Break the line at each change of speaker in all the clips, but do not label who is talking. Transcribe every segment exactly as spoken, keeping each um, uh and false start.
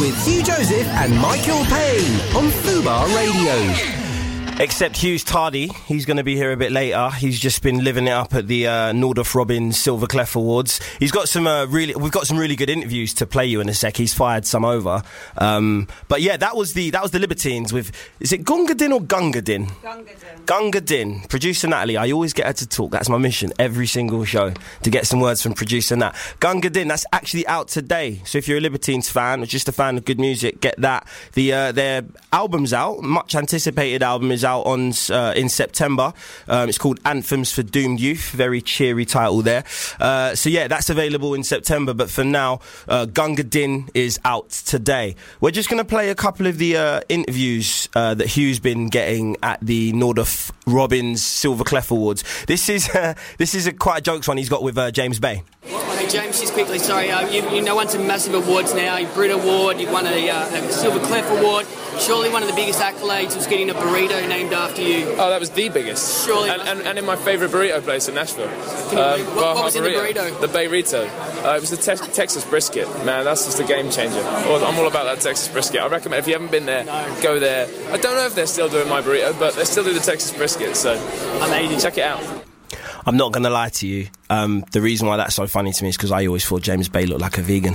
with Hugh Joseph and Michael Payne on Fubar Radio.
Except Hugh's tardy. He's going to be here a bit later. He's just been living it up at the uh, Nordoff Robbins Silver Clef Awards. He's got some uh, really, we've got some really good interviews to play you in a sec. He's fired some over. Um, but yeah, that was the that was the Libertines with, is it Gunga Din or Gunga Din?
Gunga Din.
Gunga Din. Producer Natalie, I always get her to talk. That's my mission every single show, to get some words from producer Nat. Gunga Din, that's actually out today. So if you're a Libertines fan or just a fan of good music, get that. The uh, their album's out. Much anticipated album is out. out on uh, in September. Um, it's called Anthems for Doomed Youth. Very cheery title there. Uh, so yeah, that's available in September. But for now, uh, Gunga Din is out today. We're just going to play a couple of the uh, interviews uh, that Hugh's been getting at the Nordoff Robbins Silver Clef Awards. This is uh, this is a quite a jokes one he's got with uh, James Bay.
Hey James, just quickly, sorry, uh, you, you know, won some massive awards now. You Brit Award, you won a, uh, a Silver Clef Award. Surely one of the biggest accolades was getting a burrito named after you.
Oh, that was the biggest.
Surely.
And, and, and in my favourite burrito place in Nashville. Um,
what, what was in the burrito?
The Bayrito. Uh, it was the te- Texas brisket. Man, that's just a game changer. I'm all about that Texas brisket. I recommend, if you haven't been there, no. go there. I don't know if they're still doing my burrito, but they still do the Texas brisket, so amazing. Check it out.
I'm not going to lie to you. Um, the reason why that's so funny to me is because I always thought James Bay looked like a vegan,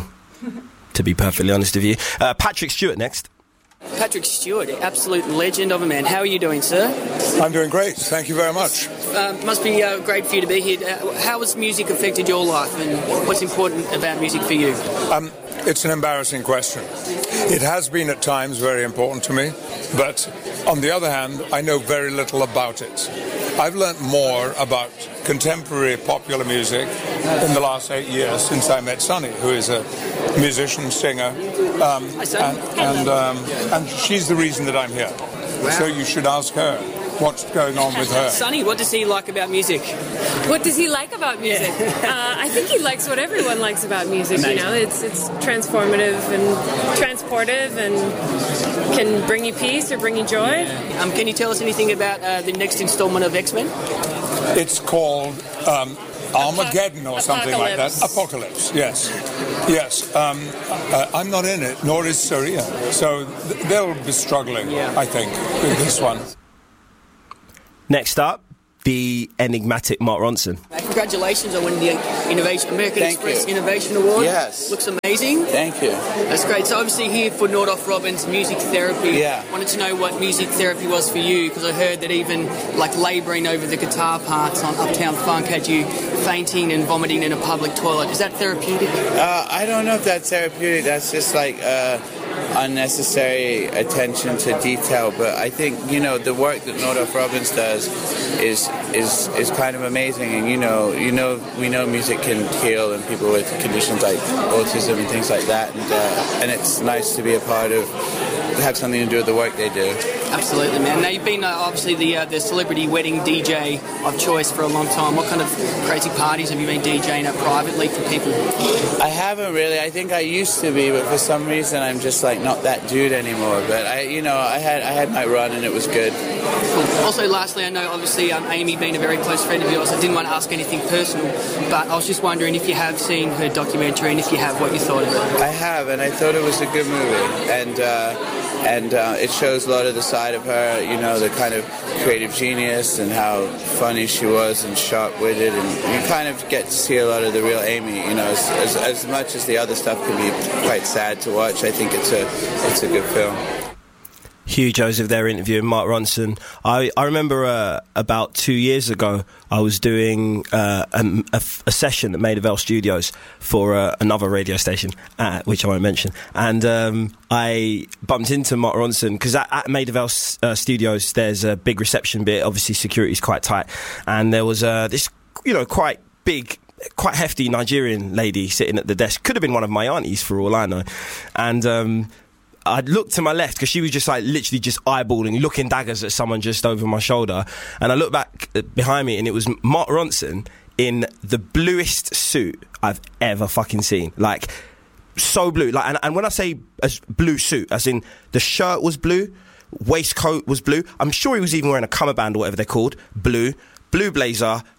to be perfectly honest with you. Uh, Patrick Stewart next.
Patrick Stewart, absolute legend of a man. How are you doing, sir?
I'm doing great. Thank you very much.
Uh, must be uh, great for you to be here. Uh, how has music affected your life, and what's important about music for you?
Um, it's an embarrassing question. It has been at times very important to me, but on the other hand, I know very little about it. I've learnt more about contemporary popular music in the last eight years since I met Sonny, who is a musician, singer, um, and, and, um, and she's the reason that I'm here. Wow. So you should ask her what's going on with her.
Sonny, what does he like about music?
What does he like about music? uh, I think he likes what everyone likes about music. Amazing. You know, it's it's transformative and transportive and can bring you peace or bring you joy.
Yeah. Um, can you tell us anything about uh, the next installment of X-Men?
It's called um, Armageddon or something
Apocalypse.
like that. Apocalypse, yes. Yes. Um, uh, I'm not in it, nor is Saria. So th- they'll be struggling, yeah. I think, with this one.
Next up, the enigmatic Mark Ronson.
Uh, congratulations on winning the Innovation, American
Thank
Express
you.
Innovation Award.
Yes.
Looks amazing.
Thank you.
That's great. So obviously here for Nordoff Robbins Music Therapy.
Yeah.
Wanted to know what music therapy was for you, because I heard that even like labouring over the guitar parts on Uptown Funk had you fainting and vomiting in a public toilet. Is that therapeutic?
Uh, I don't know if that's therapeutic. That's just like uh, unnecessary attention to detail. But I think, you know, the work that Nordoff Robbins does is is is kind of amazing. And you know, you know, we know music can heal and people with conditions like autism and things like that. And uh, and it's nice to be a part of, have something to do with the work they do.
Absolutely, man. Now, you've been uh, obviously the uh, the celebrity wedding D J of choice for a long time. What kind of crazy parties have you been DJing at privately for people?
I haven't really. I think I used to be, but for some reason I'm just like not that dude anymore. But I, you know, I had I had my run and it was good.
Cool. Also, lastly, I know obviously um, Amy being a very close friend of yours, I didn't want to ask anything personal, but I was just wondering if you have seen her documentary, and if you have, what you thought of it.
I have, and I thought it was a good movie, and uh, and uh, it shows a lot of the side of her, you know, the kind of creative genius and how funny she was and sharp-witted, and you kind of get to see a lot of the real Amy, you know, as, as, as much as the other stuff can be quite sad to watch. I think it's a it's a good film.
Hugh Joseph there interviewing Mark Ronson. I, I remember uh, about two years ago I was doing uh, a, a, a session at Maida Vale Studios for uh, another radio station, uh, which I won't mention, and um, I bumped into Mark Ronson because at, at Maida Vale uh, Studios there's a big reception bit, obviously security's quite tight, and there was uh, this, you know, quite big, quite hefty Nigerian lady sitting at the desk. Could have been one of my aunties for all I know. And um I looked to my left because she was just like literally just eyeballing, looking daggers at someone just over my shoulder. And I looked back behind me and it was Mark Ronson in the bluest suit I've ever fucking seen. Like, so blue. Like, and, and when I say a blue suit, as in the shirt was blue, waistcoat was blue. I'm sure he was even wearing a cummerband or whatever they're called. Blue. Blue blazer,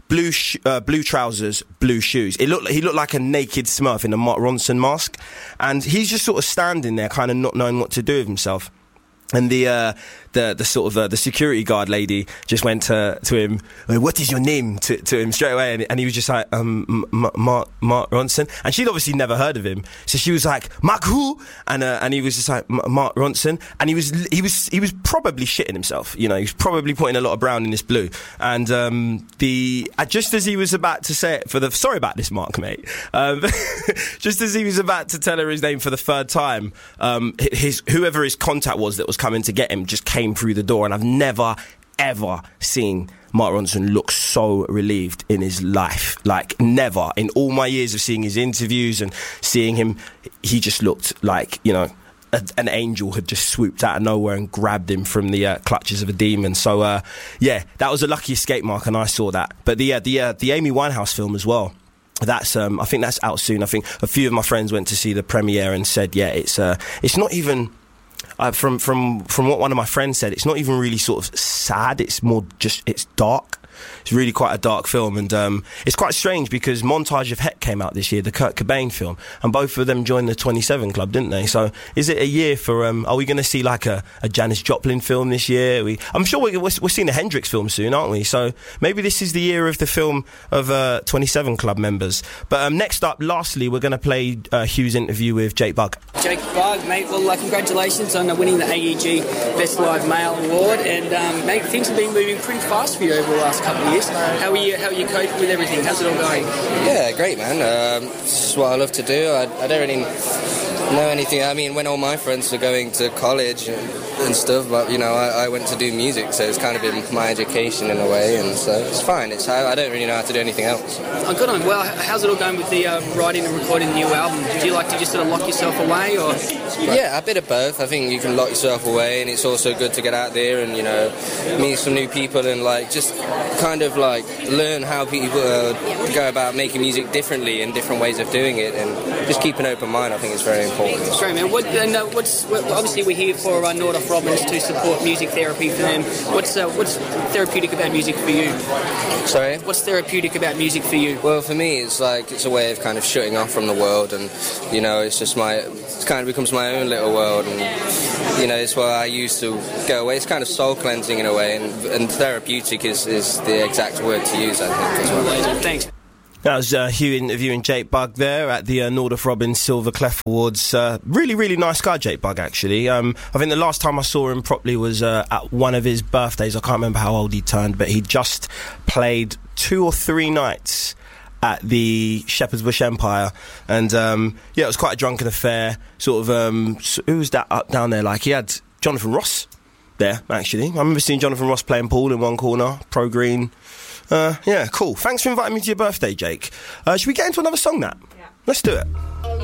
blue sh- uh, blue trousers, blue shoes. It looked he looked like a naked Smurf in a Mark Ronson mask, and he's just sort of standing there, kind of not knowing what to do with himself. And the uh, the the sort of uh, the security guard lady just went to to him. What is your name? To, to him straight away, and, and he was just like, um, M- Mark Mark Ronson. And she'd obviously never heard of him, so she was like, Mark who? And uh, and he was just like, Mark Ronson. And he was he was he was probably shitting himself. You know, he was probably putting a lot of brown in this blue. And um, the uh, just as he was about to say it for the sorry about this, Mark, mate. Um, just as he was about to tell her his name for the third time, um, his whoever his contact was that was coming to get him just came through the door, and I've never ever seen Mark Ronson look so relieved in his life. Like, never. In all my years of seeing his interviews and seeing him, he just looked like, you know, a, an angel had just swooped out of nowhere and grabbed him from the uh, clutches of a demon. So uh, yeah, that was a lucky escape, Mark, and I saw that. But the uh, the uh, the Amy Winehouse film as well, that's um, I think that's out soon. I think a few of my friends went to see the premiere and said, yeah, it's uh, it's not even Uh, from from from what one of my friends said, it's not even really sort of sad. It's more just it's dark. It's really quite a dark film, and um, it's quite strange because Montage of Heck came out this year, the Kurt Cobain film, and both of them joined the twenty-seven Club, didn't they? So is it a year for? Um, are we going to see like a, a Janis Joplin film this year? We, I'm sure we, we're, we're seeing a Hendrix film soon, aren't we? So maybe this is the year of the film of uh, twenty-seven Club members. But um, next up, lastly, we're going to play uh, Hugh's interview with Jake Bugg.
Jake Bugg, mate. Well, uh, congratulations on uh, winning the A E G Best Live Male Award, and um, mate, things have been moving pretty fast for you over the last couple of years. How are you? How are you coping with everything? How's it all going?
Yeah, great, man. Um, this is what I love to do. I, I don't really know anything. I mean, when all my friends were going to college and, and stuff, but you know, I, I went to do music, so it's kind of been my education in a way, and so it's fine. It's I, I don't really know how to do anything else.
Oh, good on. Well, how's it all going with the uh, writing and recording the new album? Do you like to just sort of lock yourself away, or?
Yeah, a bit of both. I think you can lock yourself away, and it's also good to get out there and, you know, meet some new people and like just kind of like learn how people uh, go about making music differently and different ways of doing it, and just keep an open mind. I think it's very important.
Great, man. What, and, uh, what's what, obviously we're here for uh, Nordoff Robbins to support music therapy for them. What's uh, what's therapeutic about music for you?
Sorry?
What's therapeutic about music for you?
Well, for me, it's like it's a way of kind of shutting off from the world, and you know, it's just my it kind of becomes my own little world, and you know, it's where I used to go away. It's kind of soul cleansing in a way, and, and therapeutic is, is the exact word to use, I think, as well.
Thanks.
That was uh, Hugh interviewing Jake Bugg there at the uh, Nordoff Robbins Silver Clef Awards. Uh, really, really nice guy, Jake Bugg, actually. Um, I think the last time I saw him properly was uh, at one of his birthdays. I can't remember how old he turned, but he just played two or three nights at the Shepherd's Bush Empire, and um, yeah, it was quite a drunken affair. Sort of, um, so who was that up down there? Like, he had Jonathan Ross there, actually. I remember seeing Jonathan Ross playing pool in one corner, pro green. Uh, yeah, cool. Thanks for inviting me to your birthday, Jake. Uh, should we get into another song, Nat? Yeah. Let's do it.